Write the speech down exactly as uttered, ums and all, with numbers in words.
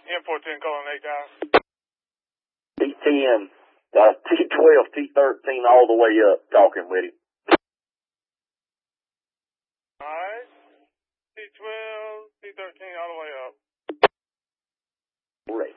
M fourteen calling eight guys. T ten, uh, T twelve, T thirteen all the way up, talking with him. Alright. T twelve, T thirteen all the way up. Great.